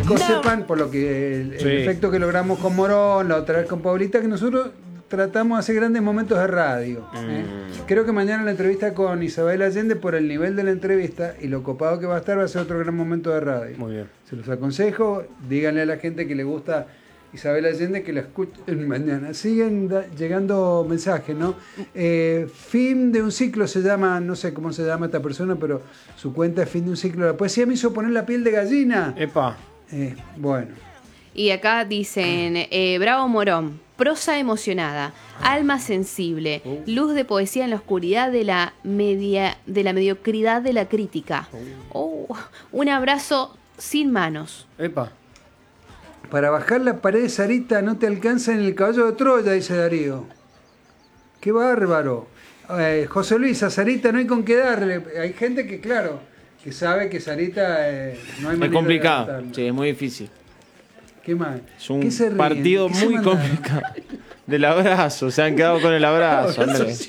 chicos sepan, por lo que el efecto que logramos con Morón, la otra vez con Paulita, que nosotros tratamos de hacer grandes momentos de radio. Creo que mañana la entrevista con Isabel Allende, por el nivel de la entrevista y lo copado que va a estar, va a ser otro gran momento de radio. Muy bien. Se los aconsejo, díganle a la gente que le gusta Isabel Allende que la escuchen mañana. Siguen llegando mensajes, ¿no? Fin de un ciclo se llama, no sé cómo se llama esta persona, pero su cuenta es Fin de un ciclo. La poesía me hizo poner la piel de gallina. Epa. Bueno. Y acá dicen, bravo Morón, prosa emocionada, alma sensible, luz de poesía en la oscuridad de la mediocridad de la crítica. Un abrazo sin manos. Epa. Para bajar la pared de Sarita no te alcanza en el caballo de Troya, dice Darío. ¡Qué bárbaro! José Luis, a Sarita no hay con qué darle. Hay gente que, claro, que sabe que Sarita no hay manera. Es complicado, sí, es muy difícil. ¿Qué más? Es un partido muy complicado. Del abrazo, se han quedado con el abrazo, Andrés.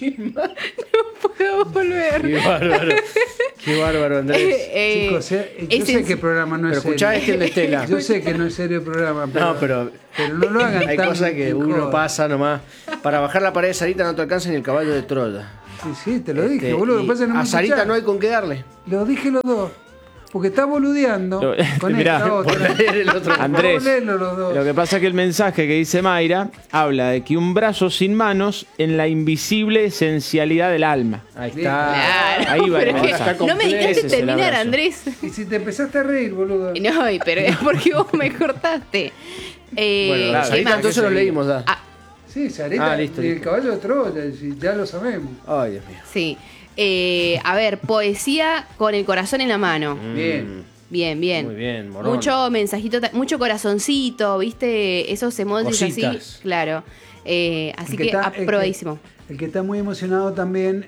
No puedo volver. Qué bárbaro. Qué bárbaro, Andrés. Chicos, yo sé que el programa no es serio. Escuchá el de Estela. Yo sé que no es serio el programa, pero no lo hagan. Hay cosas que uno pasa nomás. Para bajar la pared de Sarita no te alcanza ni el caballo de Troya. Sí, te lo dije, boludo. A Sarita no hay con qué darle. Lo dije los dos. Porque está boludeando con mirá, Andrés, lo que pasa es que el mensaje que dice Mayra habla de que un brazo sin manos en la invisible esencialidad del alma. Ahí está. Claro, ahí va el no me dejaste terminar, Andrés. Y si te empezaste a reír, boludo. No, pero es porque vos me cortaste. Bueno, Sarita, entonces lo leímos ya. Sí, Sarita, listo, y el caballo de Troya, ya lo sabemos. Ay, Dios mío. Sí. A ver, poesía con el corazón en la mano. Bien. Muy bien, Morón. Mucho mensajito, mucho corazoncito, ¿viste? Esos emojis Cositas. así. Claro. Así que aprobadísimo. El que está muy emocionado también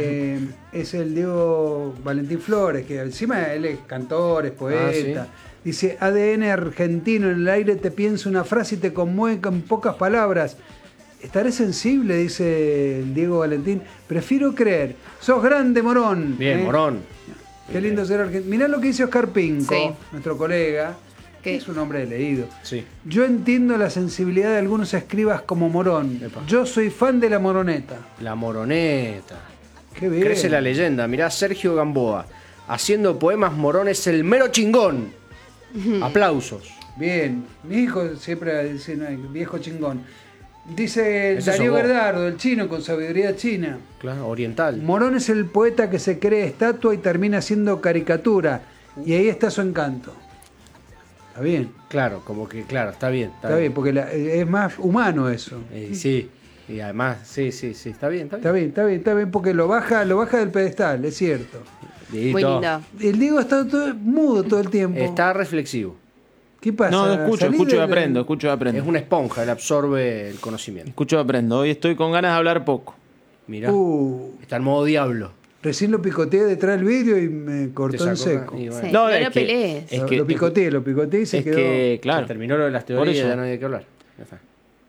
es el Diego Valentín Flores, que encima él es cantor, es poeta. ¿Sí? Dice, ADN argentino, en el aire te piensa una frase y te conmueve con pocas palabras. Estaré sensible, dice el Diego Valentín. Prefiero creer. Sos grande, Morón. Bien, Morón. Qué lindo ser argentino. Mirá lo que dice Oscar Pinco, nuestro colega, que ¿Qué? es un hombre leído. Sí. Yo entiendo la sensibilidad de algunos escribas como Morón. Epa. Yo soy fan de la Moroneta. La Moroneta. Qué bien. Crece la leyenda. Mirá, Sergio Gamboa. Haciendo poemas, Morón es el mero chingón. Aplausos. Bien. Mi hijo siempre dice, no, viejo chingón. Dice Ese Darío sos vos. Verdardo, el chino con sabiduría china. Claro, oriental. Morón es el poeta que se cree estatua y termina siendo caricatura. Y ahí está su encanto. Está bien. Claro, como que, claro, está bien. Está bien, porque es más humano eso. Sí. Y además, sí, está bien. Está bien, porque lo baja del pedestal, es cierto. Dieguito. Muy lindo. El Diego está todo mudo todo el tiempo. Está reflexivo. ¿Qué pasa? No, escucho y aprendo, Es una esponja, él absorbe el conocimiento. Escucho y aprendo. Hoy estoy con ganas de hablar poco. Mirá, está en modo diablo. Recién lo picoteé detrás del vidrio y me cortó en seco. Y bueno, Sí, No, no es lo que- pelees. es que- Lo picoteé y se Es quedó. que, claro. se terminó lo de las Por teorías, eso. ya no hay de qué hablar. Ya está.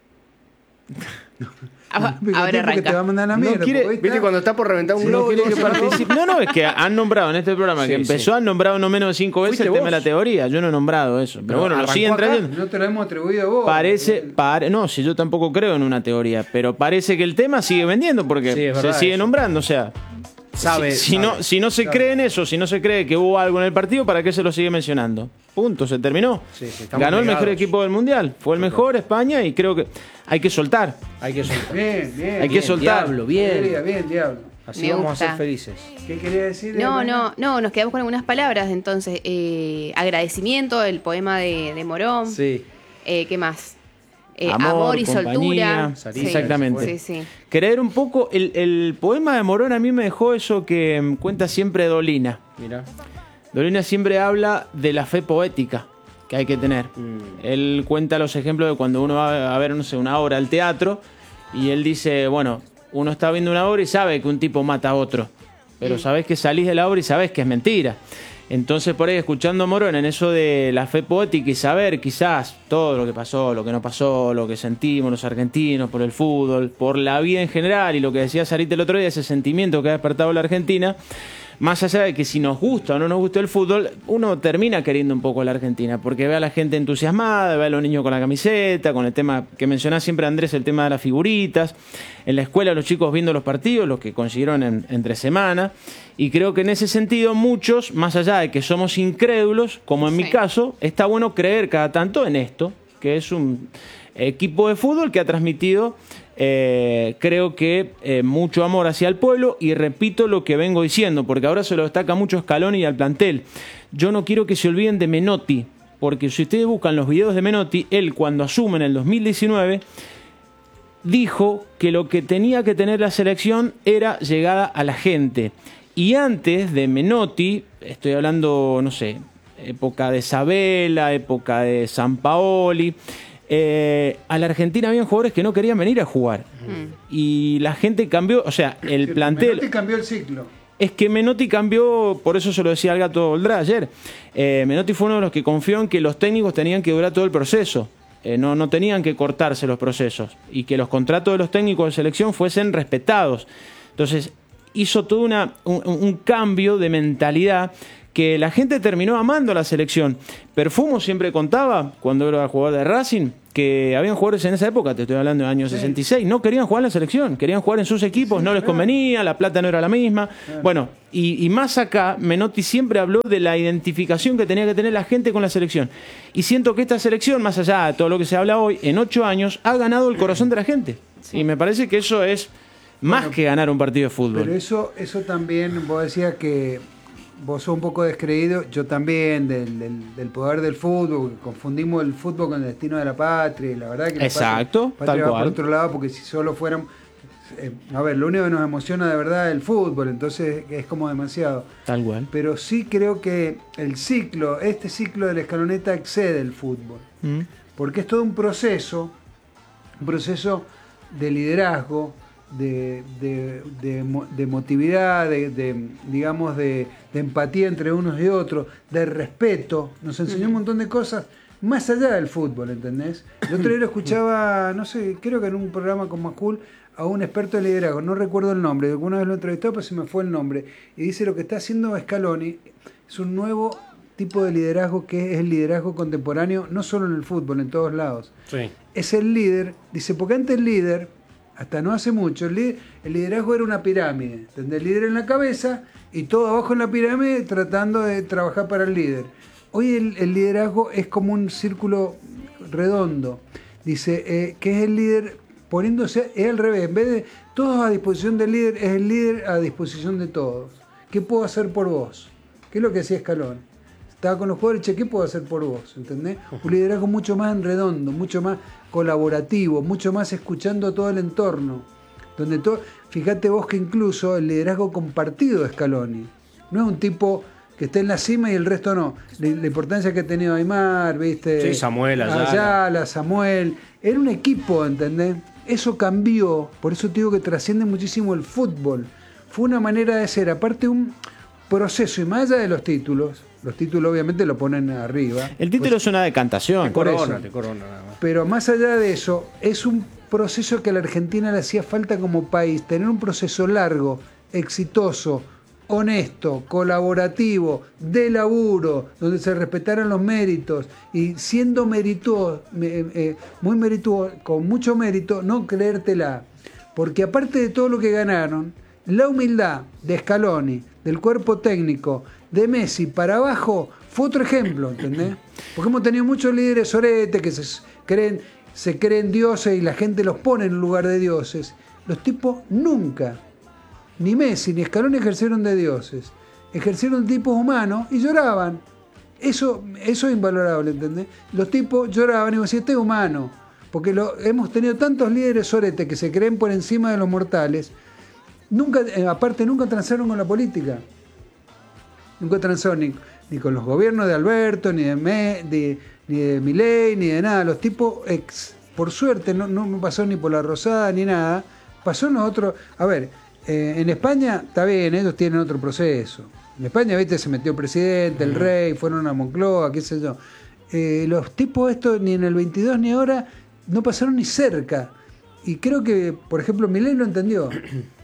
Picoteé Ahora porque te va a arranca. mandar a la No mierda. quiere- porque hoy ¿Viste está- cuando está por reventar un No globo? quiere que todo eso? participe. No, es que han nombrado en este programa que Sí, empezó, han nombrado no menos de 5 veces ¿Fuiste el tema de vos? la teoría. Yo no he nombrado eso. Pero Pero bueno, lo arrancó siguen acá. trayendo. No te lo hemos atribuido a vos. No, si yo tampoco creo en una teoría, pero parece que el tema sigue vendiendo porque Sí, es se verdad sigue eso. nombrando. O sea, Sabe. si no se cree en eso, si no se cree que hubo algo en el partido, ¿para qué se lo sigue mencionando? Punto, se terminó. Sí, estamos Ganó el mejor negados. equipo del mundial, fue el mejor España y creo que hay que soltar. Hay que soltar. Bien. Hay que soltar. Diablo, bien. Bien, diablo. Así Me vamos gusta. a ser felices. ¿Qué quería decir? No, Elena? nos quedamos con algunas palabras. Entonces, agradecimiento, el poema de Morón. Sí. ¿Qué más? Amor, y compañía. soltura. Sí, exactamente. Sí. Creer un poco, el poema de Morón a mí me dejó eso que cuenta siempre Dolina. Mira. Dolina siempre habla de la fe poética que hay que tener. Él cuenta los ejemplos de cuando uno va a ver, no sé, una obra al teatro y él dice, bueno, uno está viendo una obra y sabe que un tipo mata a otro, pero sabés que salís de la obra y sabés que es mentira. Entonces, por ahí, escuchando a Morón en eso de la fe poética y saber quizás todo lo que pasó, lo que no pasó, lo que sentimos los argentinos por el fútbol, por la vida en general y lo que decía Sarita el otro día, ese sentimiento que ha despertado la Argentina, más allá de que si nos gusta o no nos gusta el fútbol, uno termina queriendo un poco la Argentina, porque ve a la gente entusiasmada, ve a los niños con la camiseta, con el tema que mencionás siempre, Andrés, el tema de las figuritas, en la escuela los chicos viendo los partidos, los que consiguieron entre semana, y creo que en ese sentido muchos, más allá de que somos incrédulos, como en mi caso, está bueno creer cada tanto en esto, que es un equipo de fútbol que ha transmitido, creo que mucho amor hacia el pueblo, y repito lo que vengo diciendo, porque ahora se lo destaca mucho Scaloni y al plantel. Yo no quiero que se olviden de Menotti, porque si ustedes buscan los videos de Menotti, él cuando asume en el 2019, dijo que lo que tenía que tener la selección era llegada a la gente. Y antes de Menotti, estoy hablando, no sé, época de Sabella, época de Sampaoli, a la Argentina habían jugadores que no querían venir a jugar. Y la gente cambió, o sea, el plantel... Menotti cambió el ciclo. Es que Menotti cambió, por eso se lo decía al Gato Oldrá ayer. Menotti fue uno de los que confió en que los técnicos tenían que durar todo el proceso. No tenían que cortarse los procesos. Y que los contratos de los técnicos de selección fuesen respetados. Entonces, hizo todo un cambio de mentalidad que la gente terminó amando a la selección. Perfumo siempre contaba, cuando era jugador de Racing, que habían jugadores en esa época, te estoy hablando del año 66, no querían jugar en la selección, querían jugar en sus equipos, no les convenía, la plata no era la misma. Bueno, y más acá, Menotti siempre habló de la identificación que tenía que tener la gente con la selección. Y siento que esta selección, más allá de todo lo que se habla hoy, en 8 años, ha ganado el corazón de la gente. Y me parece que eso es más que ganar un partido de fútbol. Pero eso también, vos decías que vos sos un poco descreído, yo también, del poder del fútbol, confundimos el fútbol con el destino de la patria, y la verdad que la exacto, patria tal va cual. por otro lado, porque si solo fueran... a ver, lo único que nos emociona de verdad es el fútbol, entonces es como demasiado. Tal cual. Pero sí creo que este ciclo de la escaloneta excede el fútbol, porque es todo un proceso de liderazgo, de emotividad, digamos, de empatía entre unos y otros, de respeto. Nos enseñó un montón de cosas más allá del fútbol, ¿entendés? El otro día lo escuchaba, no sé, creo que en un programa con Majul, a un experto de liderazgo, no recuerdo el nombre, alguna vez lo he entrevistado, pero se me fue el nombre, y dice lo que está haciendo Scaloni es un nuevo tipo de liderazgo, que es el liderazgo contemporáneo, no solo en el fútbol, en todos lados. Sí. Es el líder, dice, porque antes el líder, hasta no hace mucho, el liderazgo era una pirámide, ¿entendés? El líder en la cabeza y todo abajo en la pirámide tratando de trabajar para el líder. Hoy el liderazgo es como un círculo redondo, dice, que es el líder poniéndose, es al revés, en vez de todos a disposición del líder, es el líder a disposición de todos. ¿Qué puedo hacer por vos? ¿Qué es lo que decía Scaloni? Estaba con los jugadores, che, ¿qué puedo hacer por vos? ¿Entendés? Un liderazgo mucho más en redondo, mucho más colaborativo, mucho más escuchando todo el entorno. Donde fíjate vos que incluso el liderazgo compartido de Scaloni. No es un tipo que está en la cima y el resto no. La importancia que ha tenido Aymar, ¿viste? Sí, Samuel, Ayala, Samuel. Era un equipo, ¿entendés? Eso cambió, por eso te digo que trasciende muchísimo el fútbol. Fue una manera de ser, aparte un proceso, y más allá de los títulos obviamente lo ponen arriba. El título es una decantación. Te corona nada más. Pero más allá de eso, es un proceso que a la Argentina le hacía falta como país, tener un proceso largo, exitoso, honesto, colaborativo, de laburo, donde se respetaran los méritos, y siendo merituoso, muy merituoso, con mucho mérito, no creértela. Porque aparte de todo lo que ganaron, la humildad de Scaloni, del cuerpo técnico, de Messi para abajo, fue otro ejemplo, ¿entendés? Porque hemos tenido muchos líderes soretes que se creen dioses y la gente los pone en lugar de dioses. Los tipos nunca, ni Messi ni Scaloni ejercieron de dioses. Ejercieron tipos humanos y lloraban. Eso es invalorable, ¿entendés? Los tipos lloraban y decían, este es humano. Porque hemos tenido tantos líderes soretes que se creen por encima de los mortales. Aparte nunca transaron con la política. Nunca transaron ni con los gobiernos de Alberto, ni de Milei, ni de nada. Los tipos, por suerte, no me pasó ni por la Rosada ni nada. Pasó en los otros. A ver, en España está bien, ellos tienen otro proceso. En España, viste, se metió el presidente, el rey, fueron a Moncloa, qué sé yo. Los tipos estos, ni en el 22 ni ahora, no pasaron ni cerca. Y creo que, por ejemplo, Milei lo entendió.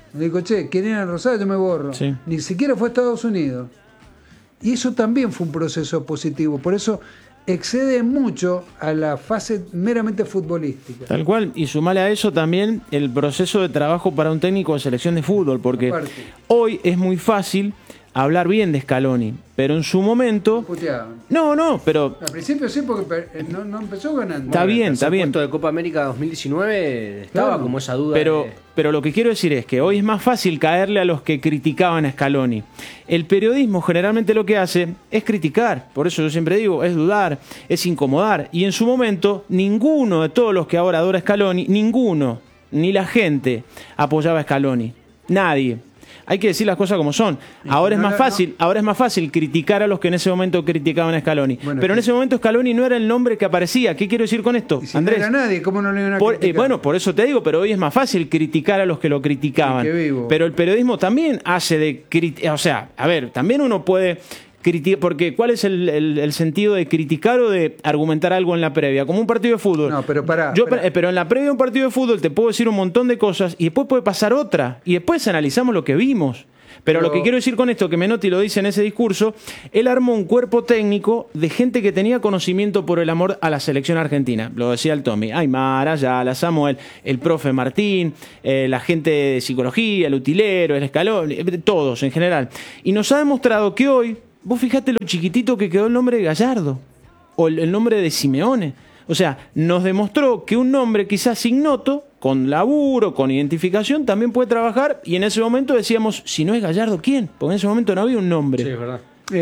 Me dijo, che, ¿quién era Rosario? Yo me borro. Sí. Ni siquiera fue a Estados Unidos. Y eso también fue un proceso positivo. Por eso excede mucho a la fase meramente futbolística. Tal cual, y sumale a eso también el proceso de trabajo para un técnico de selección de fútbol, porque Aparte. hoy es muy fácil hablar bien de Scaloni, pero en su momento... Puteaban. No, pero Al principio sí, porque no empezó ganando. Está bien, el está bien. puesto de Copa América 2019 estaba Claro. como esa duda. Pero lo que quiero decir es que hoy es más fácil caerle a los que criticaban a Scaloni. El periodismo generalmente lo que hace es criticar, por eso yo siempre digo, es dudar, es incomodar. Y en su momento, ninguno de todos los que ahora adora a Scaloni, ninguno, ni la gente, apoyaba a Scaloni. Nadie. Hay que decir las cosas como son. Ahora es más fácil criticar a los que en ese momento criticaban a Scaloni. Bueno, pero en ese momento Scaloni no era el nombre que aparecía. ¿Qué quiero decir con esto, Y si Andrés? no era nadie, ¿cómo no le iban a criticar? Bueno, por eso te digo, pero hoy es más fácil criticar a los que lo criticaban. Sí, qué vivo. Pero el periodismo también hace de criticar. O sea, a ver, también uno puede criticar, porque ¿cuál es el sentido de criticar o de argumentar algo en la previa? Como un partido de fútbol. No, pero pará. Pero en la previa de un partido de fútbol te puedo decir un montón de cosas y después puede pasar otra. Y después analizamos lo que vimos. Pero lo que quiero decir con esto, que Menotti lo dice en ese discurso, él armó un cuerpo técnico de gente que tenía conocimiento por el amor a la selección argentina. Lo decía el Tommy, Aymar, Ayala, Samuel, el profe Martín, la gente de psicología, el utilero, el Scaloni, todos en general. Y nos ha demostrado que hoy, vos fijate lo chiquitito que quedó el nombre de Gallardo, o el nombre de Simeone. O sea, nos demostró que un nombre quizás ignoto, con laburo, con identificación, también puede trabajar. Y en ese momento decíamos, si no es Gallardo, ¿quién? Porque en ese momento no había un nombre. Sí, es verdad.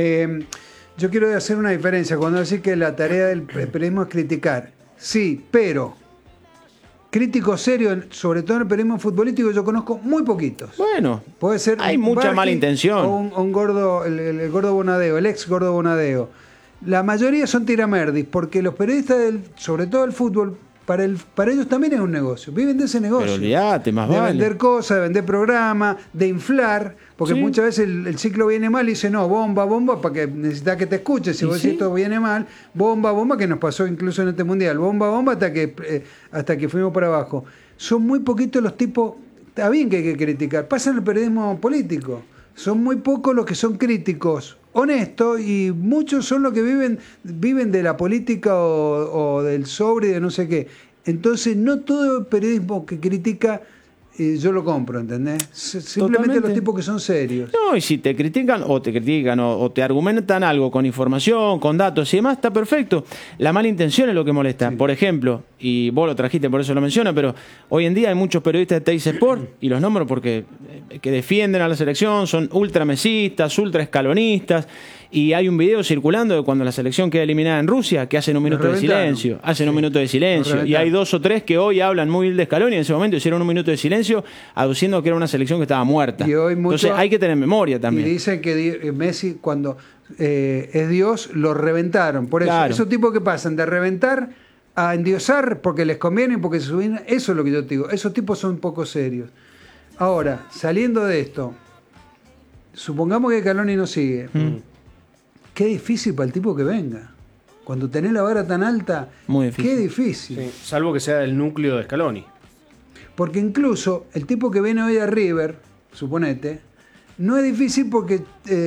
Yo quiero hacer una diferencia. Cuando decís que la tarea del periodismo es criticar. Sí, pero críticos serios, sobre todo en el periodismo futbolístico, yo conozco muy poquitos. Bueno, Puede ser hay mucha Bargi mala intención. O un gordo, el gordo Bonadeo, el ex gordo Bonadeo. La mayoría son tiramerdis, porque los periodistas, sobre todo del fútbol, para ellos también es un negocio. Viven de ese negocio. Pero olvídate, más de vale. vender cosas, de vender programas, de inflar, porque Sí. muchas veces el ciclo viene mal y dice, no, bomba, vpara que necesitas que te escuches. Si Y vos sí. decís esto viene mal, bomba, que nos pasó incluso en este mundial, bomba, hasta que fuimos para abajo. Son muy poquitos los tipos, está bien que hay que criticar, pasa en el periodismo político. Son muy pocos los que son críticos honestos y muchos son los que viven de la política o del sobre y de no sé qué. Entonces, no todo el periodismo que critica yo lo compro, ¿entendés? Simplemente Totalmente. los tipos que son serios. No, y si te critican o te argumentan algo con información, con datos y demás, está perfecto. La mala intención es lo que molesta. Sí. Por ejemplo, y vos lo trajiste, por eso lo menciono, pero hoy en día hay muchos periodistas de Teis Sport, y los nombro porque que defienden a la selección, son ultra mesistas, ultra escalonistas, y hay un video circulando de cuando la selección queda eliminada en Rusia, que hacen un minuto de reventaron. silencio. Hacen un Sí. minuto de silencio. Los Y hay reventaron. 2 o 3 que hoy hablan muy bien de Scaloni, y en ese momento hicieron un minuto de silencio, aduciendo que era una selección que estaba muerta. Y hoy Entonces hay que tener memoria también. Y dicen que Messi, cuando es Dios, lo reventaron. Por eso, Claro. esos tipos que pasan de reventar a endiosar porque les conviene y porque se suben, eso es lo que yo te digo. Esos tipos son poco serios. Ahora, saliendo de esto, supongamos que Scaloni no sigue. Qué difícil para el tipo que venga. Cuando tenés la vara tan alta, Muy difícil. qué difícil. Sí, salvo que sea del núcleo de Scaloni. Porque incluso el tipo que viene hoy a River, suponete, no es difícil porque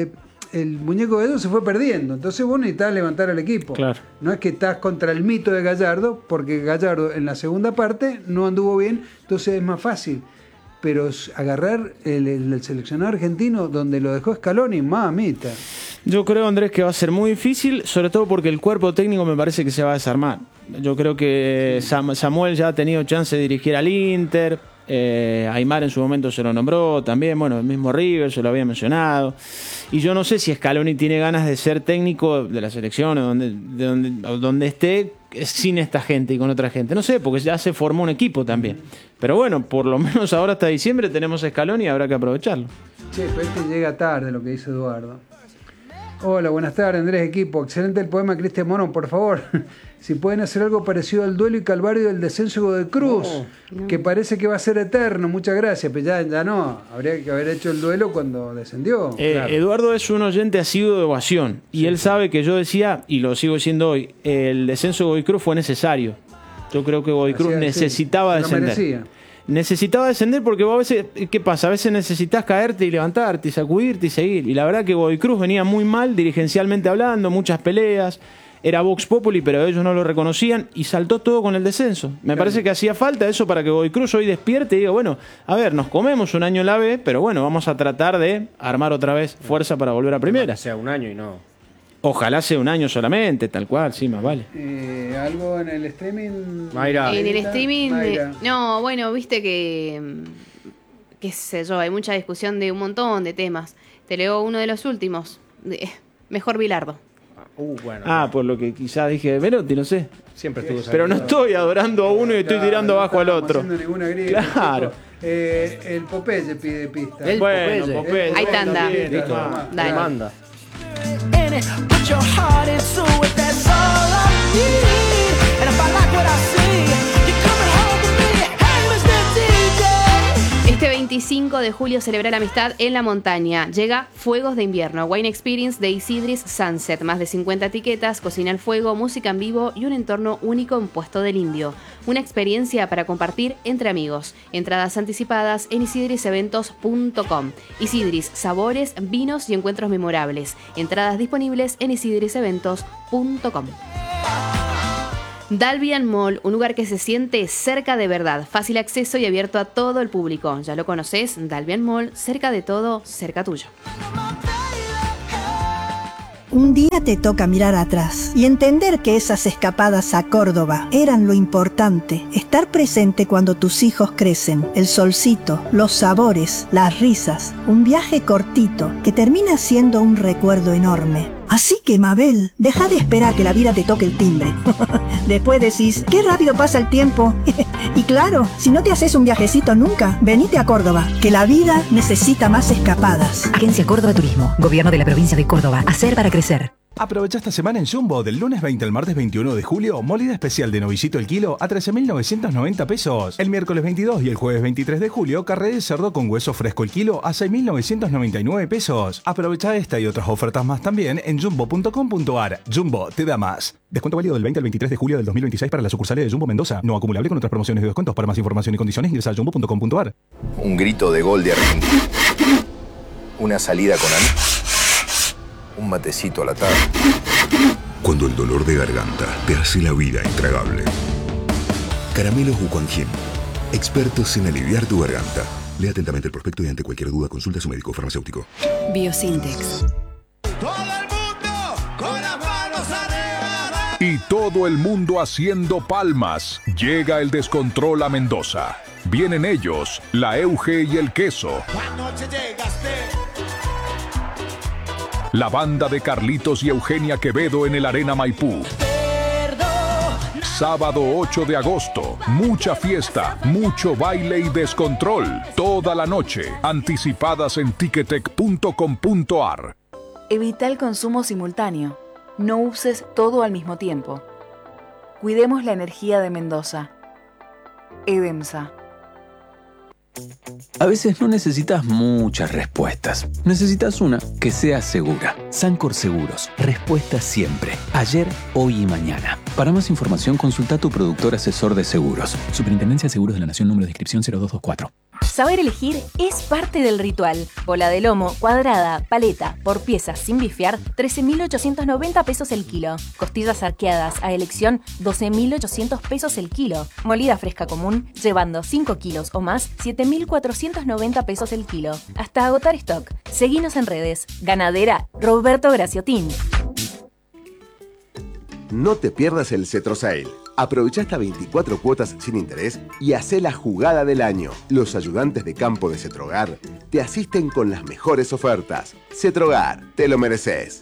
el muñeco de ellos se fue perdiendo. Entonces vos necesitas levantar al equipo. Claro. No es que estás contra el mito de Gallardo, porque Gallardo en la segunda parte no anduvo bien, entonces es más fácil. Pero agarrar el seleccionado argentino donde lo dejó Scaloni, mamita. Yo creo, Andrés, que va a ser muy difícil, sobre todo porque el cuerpo técnico me parece que se va a desarmar. Yo creo que Samuel ya ha tenido chance de dirigir al Inter, Aymar en su momento se lo nombró también, bueno, el mismo River se lo había mencionado. Y yo no sé si Scaloni tiene ganas de ser técnico de la selección o donde esté sin esta gente y con otra gente. No sé, porque ya se formó un equipo también. Pero bueno, por lo menos ahora hasta diciembre tenemos a Scaloni y habrá que aprovecharlo. Che, pero este llega tarde lo que dice Eduardo. Hola, buenas tardes, Andrés, equipo. Excelente el poema, Cristian Morón. Por favor, si pueden hacer algo parecido al duelo y calvario del descenso de Cruz, que parece que va a ser eterno. Muchas gracias, pero ya no. Habría que haber hecho el duelo cuando descendió. Claro. Eduardo es un oyente asiduo de Ovación y él sabe que yo decía, y lo sigo diciendo hoy, el descenso de Godoy Cruz fue necesario. Yo creo que Godoy Cruz Hacía- necesitaba sí, se lo descender. merecía. necesitaba descender porque vos a veces, ¿qué pasa? A veces necesitas caerte y levantarte y sacudirte y seguir. Y la verdad que Godoy Cruz venía muy mal, dirigencialmente hablando, muchas peleas. Era Vox Populi, pero ellos no lo reconocían y saltó todo con el descenso. Me parece que hacía falta eso para que Godoy Cruz hoy despierte y diga, bueno, a ver, nos comemos un año en la B, pero bueno, vamos a tratar de armar otra vez fuerza para volver a primera. Que sea un año y no. Ojalá sea un año solamente, tal cual, sí, más vale. ¿Algo en el streaming? Mayra. En el streaming, Mayra. no, bueno, viste que, qué sé yo, hay mucha discusión de un montón de temas. Te leo uno de los últimos, mejor Bilardo. Bueno. Por lo que quizás dije de Menotti, no sé. Siempre estuvo Pero no estoy adorando a uno y estoy tirando abajo al otro. No estamos haciendo ninguna grilla, Claro. El Popeye pide pista. El Bueno, Popeye. Popeye. Ahí tanda. Listo. Dale. Manda. in it, put your heart into it, that's all I need. And if I like what I see, you're coming home to me. Hey, Mr. DJ. Este 25 de julio celebra la amistad en la montaña. Llega Fuegos de Invierno, Wine Experience de Isidris Sunset. Más de 50 etiquetas, cocina al fuego, música en vivo y un entorno único en Puesto del Indio. Una experiencia para compartir entre amigos. Entradas anticipadas en isidriseventos.com. Isidris, sabores, vinos y encuentros memorables. Entradas disponibles en isidriseventos.com. Dalbian Mall, un lugar que se siente cerca de verdad, fácil acceso y abierto a todo el público. ¿Ya lo conoces? Dalbian Mall, cerca de todo, cerca tuyo. Un día te toca mirar atrás y entender que esas escapadas a Córdoba eran lo importante. Estar presente cuando tus hijos crecen, el solcito, los sabores, las risas. Un viaje cortito que termina siendo un recuerdo enorme. Así que, Mabel, deja de esperar que la vida te toque el timbre. Después decís, qué rápido pasa el tiempo. Y claro, si no te haces un viajecito nunca, venite a Córdoba, que la vida necesita más escapadas. Agencia Córdoba Turismo, Gobierno de la Provincia de Córdoba. Hacer para crecer. Aprovecha esta semana en Jumbo, del lunes 20 al martes 21 de julio, molida especial de novillito el kilo a 13.990 pesos. El miércoles 22 y el jueves 23 de julio, carré de cerdo con hueso fresco el kilo a 6.999 pesos. Aprovecha esta y otras ofertas más también en jumbo.com.ar. Jumbo te da más. Descuento válido del 20 al 23 de julio del 2026 para las sucursales de Jumbo Mendoza. No acumulable con otras promociones de descuentos. Para más información y condiciones ingresa a jumbo.com.ar. Un grito de gol de Argentina. Una salida con amigos. Un matecito a la tarde. Cuando el dolor de garganta te hace la vida intragable. Caramelos Wuquanjin. Expertos en aliviar tu garganta. Lea atentamente el prospecto y ante cualquier duda consulta a su médico farmacéutico. Biosintex. Todo el mundo con las manos arriba. Y todo el mundo haciendo palmas. Llega el descontrol a Mendoza. Vienen ellos, la Euge y el Queso. Anoche llegaste. La banda de Carlitos y Eugenia Quevedo en el Arena Maipú. Sábado 8 de agosto, mucha fiesta, mucho baile y descontrol. Toda la noche, anticipadas en ticketek.com.ar. Evita el consumo simultáneo. No uses todo al mismo tiempo. Cuidemos la energía de Mendoza. EDEMSA. A veces no necesitas muchas respuestas. Necesitas una que sea segura. Sancor Seguros. Respuesta siempre. Ayer, hoy y mañana. Para más información, consulta a tu productor asesor de seguros. Superintendencia de Seguros de la Nación, número de inscripción 0224. Saber elegir es parte del ritual. Bola de lomo, cuadrada, paleta, por piezas sin bifear, 13.890 pesos el kilo. Costillas arqueadas a elección, 12.800 pesos el kilo. Molida fresca común, llevando 5 kilos o más, 7.490 pesos el kilo. Hasta agotar stock. Seguinos en redes. Ganadera Roberto Graciotín. No te pierdas el Cetro Sale. Aprovecha hasta 24 cuotas sin interés y hacé la jugada del año. Los ayudantes de campo de Cetrogar te asisten con las mejores ofertas. Cetrogar, te lo mereces.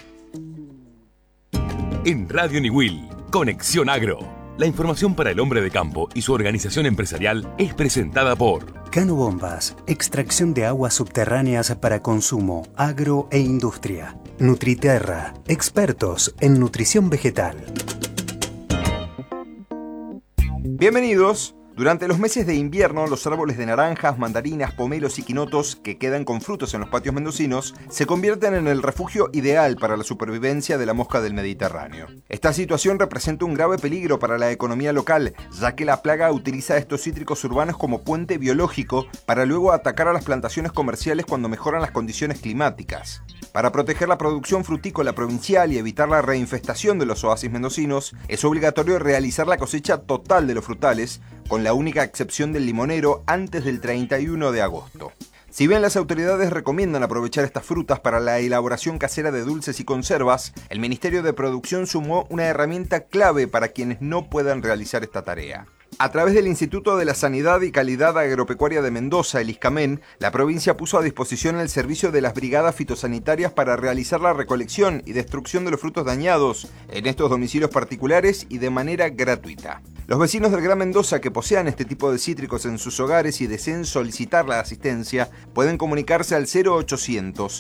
En Radio Niwil, Conexión Agro. La información para el hombre de campo y su organización empresarial es presentada por Cano Bombas, extracción de aguas subterráneas para consumo, agro e industria. Nutriterra, expertos en nutrición vegetal. Bienvenidos Durante los meses de invierno, los árboles de naranjas, mandarinas, pomelos y quinotos que quedan con frutos en los patios mendocinos se convierten en el refugio ideal para la supervivencia de la mosca del Mediterráneo. Esta situación representa un grave peligro para la economía local, ya que la plaga utiliza estos cítricos urbanos como puente biológico para luego atacar a las plantaciones comerciales cuando mejoran las condiciones climáticas. Para proteger la producción frutícola provincial y evitar la reinfestación de los oasis mendocinos, es obligatorio realizar la cosecha total de los frutales, con la única excepción del limonero, antes del 31 de agosto. Si bien las autoridades recomiendan aprovechar estas frutas para la elaboración casera de dulces y conservas, el Ministerio de Producción sumó una herramienta clave para quienes no puedan realizar esta tarea. A través del Instituto de la Sanidad y Calidad Agropecuaria de Mendoza, el ISCAMEN, la provincia puso a disposición el servicio de las brigadas fitosanitarias para realizar la recolección y destrucción de los frutos dañados en estos domicilios particulares y de manera gratuita. Los vecinos del Gran Mendoza que posean este tipo de cítricos en sus hogares y deseen solicitar la asistencia pueden comunicarse al 0800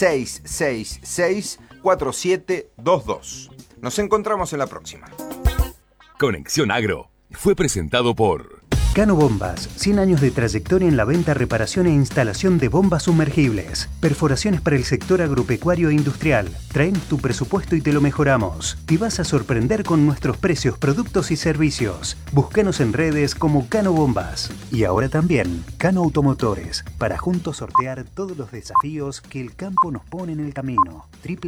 666 4722. Nos encontramos en la próxima. Conexión Agro fue presentado por Cano Bombas, 100 años de trayectoria en la venta, reparación e instalación de bombas sumergibles. Perforaciones para el sector agropecuario e industrial. Traen tu presupuesto y te lo mejoramos. Te vas a sorprender con nuestros precios, productos y servicios. Búscanos en redes como Cano Bombas. Y ahora también Cano Automotores, para juntos sortear todos los desafíos que el campo nos pone en el camino.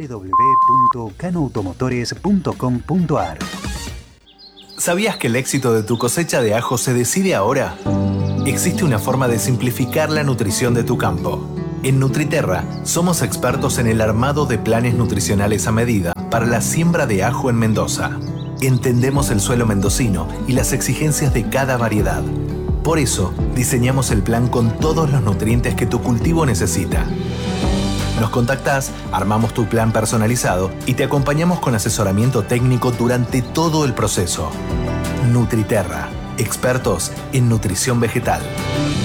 www.canoautomotores.com.ar. ¿Sabías que el éxito de tu cosecha de ajo se decide ahora? Existe una forma de simplificar la nutrición de tu campo. En Nutriterra somos expertos en el armado de planes nutricionales a medida para la siembra de ajo en Mendoza. Entendemos el suelo mendocino y las exigencias de cada variedad. Por eso, diseñamos el plan con todos los nutrientes que tu cultivo necesita. Nos contactás, armamos tu plan personalizado y te acompañamos con asesoramiento técnico durante todo el proceso. Nutriterra, expertos en nutrición vegetal.